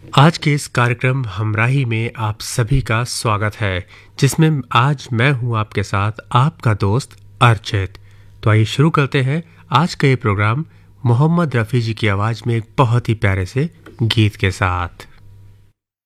आज के इस कार्यक्रम हमराही में आप सभी का स्वागत है, जिसमें आज मैं हूं आपके साथ आपका दोस्त अर्चित। तो आइए शुरू करते हैं आज का ये प्रोग्राम मोहम्मद रफ़ी जी की आवाज़ में एक बहुत ही प्यारे से गीत के साथ।